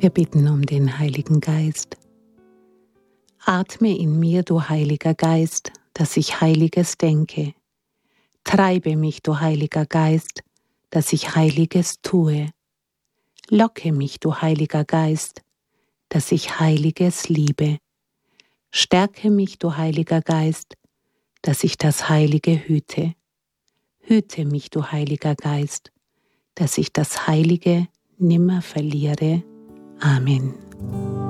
Wir bitten um den Heiligen Geist. Atme in mir, du Heiliger Geist, dass ich Heiliges denke. Treibe mich, du Heiliger Geist, dass ich Heiliges tue. Locke mich, du Heiliger Geist, dass ich Heiliges liebe. Stärke mich, du Heiliger Geist, dass ich das Heilige hüte. Hüte mich, du Heiliger Geist, dass ich das Heilige nimmer verliere. Amen.